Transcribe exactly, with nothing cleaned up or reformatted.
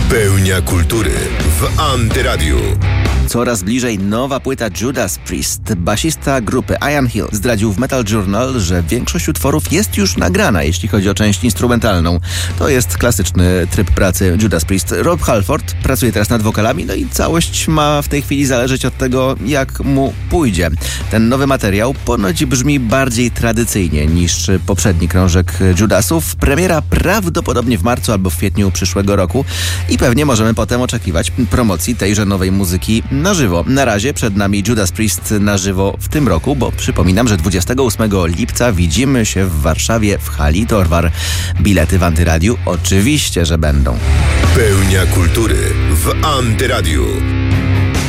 Pełnia kultury w Antyradiu. Coraz bliżej nowa płyta Judas Priest. Basista grupy Ian Hill zdradził w Metal Journal, że większość utworów jest już nagrana, jeśli chodzi o część instrumentalną. To jest klasyczny tryb pracy Judas Priest. Rob Halford pracuje teraz nad wokalami, no i całość ma w tej chwili zależeć od tego, jak mu pójdzie. Ten nowy materiał ponoć brzmi bardziej tradycyjnie niż poprzedni krążek Judasów. Premiera prawdopodobnie w marcu albo w kwietniu przyszłego roku i pewnie możemy potem oczekiwać promocji tejże nowej muzyki na żywo. Na razie przed nami Judas Priest na żywo w tym roku, bo przypominam, że dwudziestego ósmego lipca widzimy się w Warszawie w hali Torwar. Bilety w Antyradiu oczywiście, że będą. Pełnia kultury w Antyradiu.